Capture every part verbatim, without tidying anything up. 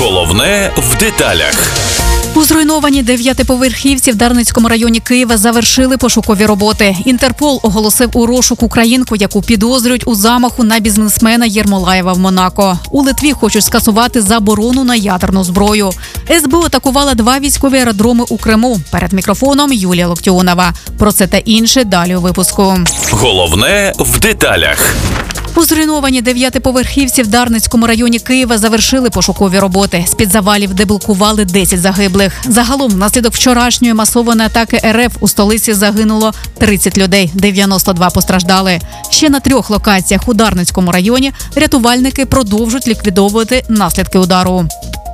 Головне в деталях. У зруйнованій дев'ятиповерхівці в Дарницькому районі Києва завершили пошукові роботи. Інтерпол оголосив у розшук українку, яку підозрюють у замаху на бізнесмена Єрмолаєва в Монако. У Литві хочуть скасувати заборону на ядерну зброю. ес бе у атакувала два військові аеродроми у Криму. Перед мікрофоном Юлія Локтіонова. Про це та інше далі у випуску. Головне в деталях. У зруйнованій дев'ятиповерхівці в Дарницькому районі Києва завершили пошукові роботи. З-під завалів деблокували десять загиблих. Загалом, внаслідок вчорашньої масованої атаки ер еф у столиці загинуло тридцять людей, дев'яносто два постраждали. Ще на трьох локаціях у Дарницькому районі рятувальники продовжують ліквідовувати наслідки удару.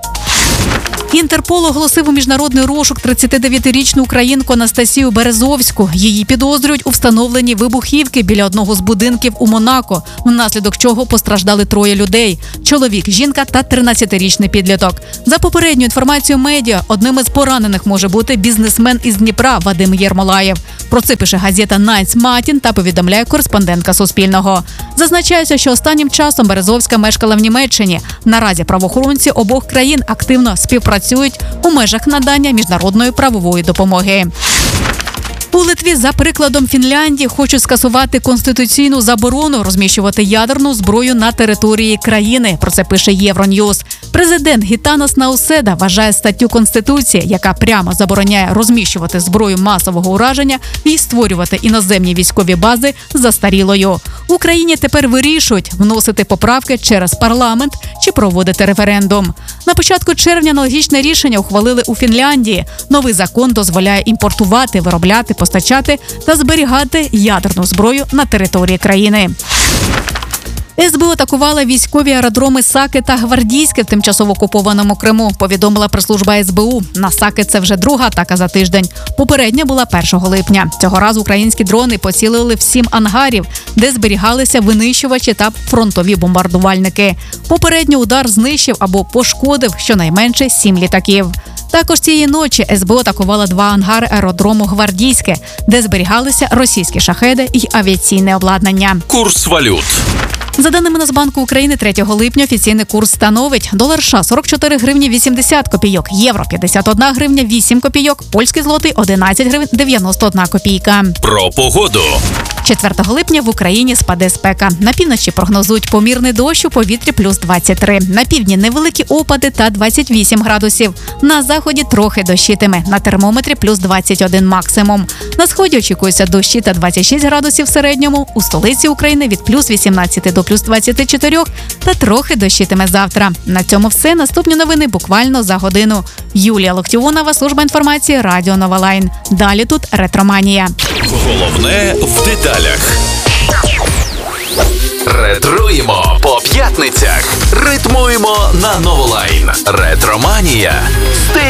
Інтерпол оголосив у міжнародний розшук тридцятидев'ятирічну українку Анастасію Березовську. Її підозрюють у встановленні вибухівки біля одного з будинків у Монако, внаслідок чого постраждали троє людей – чоловік, жінка та тринадцятирічний підліток. За попередньою інформацією медіа, одним із поранених може бути бізнесмен із Дніпра Вадим Єрмолаєв. Про це пише газета «Найц Матін» та повідомляє кореспондентка Суспільного. Зазначається, що останнім часом Березовська мешкала в Німеччині. Наразі правоохоронці обох країн активно співпрацюють у межах надання міжнародної правової допомоги. У Литві, за прикладом Фінляндії, хочуть скасувати конституційну заборону розміщувати ядерну зброю на території країни. Про це пише Євроньюз. Президент Гітанас Науседа вважає статтю Конституції, яка прямо забороняє розміщувати зброю масового ураження і створювати іноземні військові бази, застарілою. В Україні тепер вирішують вносити поправки через парламент чи проводити референдум. На початку червня аналогічне рішення ухвалили у Фінляндії. Новий закон дозволяє імпортувати, виробляти, постачати та зберігати ядерну зброю на території країни. ес бе у атакувала військові аеродроми Саки та Гвардійське в тимчасово окупованому Криму, повідомила прес-служба ес бе у. На Саки це вже друга атака за тиждень. Попередня була першого липня. Цього разу українські дрони поцілили в сім ангарів, де зберігалися винищувачі та фронтові бомбардувальники. Попередній удар знищив або пошкодив щонайменше сім літаків. Також цієї ночі ес бе у атакувала два ангари аеродрому Гвардійське, де зберігалися російські шахеди і авіаційне обладнання. Курс валют. За даними Нацбанку України, третього липня офіційний курс становить: долар США – сорок чотири гривні вісімдесят копійок, євро – п'ятдесят одна гривня вісім копійок, польський злотий – одинадцять гривень дев'яносто одна копійка. Про погоду. четвертого липня в Україні спаде спека. На півночі прогнозують помірний дощ, у повітрі плюс двадцять три. На півдні невеликі опади та двадцять вісім градусів. На заході трохи дощитиме. На термометрі плюс двадцять один максимум. На сході очікується дощі та двадцять шість градусів в середньому. У столиці України від плюс вісімнадцять до плюс двадцять чотири та трохи дощитиме завтра. На цьому все. Наступні новини буквально за годину. Юлія Локтіонова, служба інформації, Радіо Нова Лайн. Далі тут ретроманія. Головне в деталях. Ретруємо по п'ятницях. Ритмуємо на Новолайн. Ретроманія.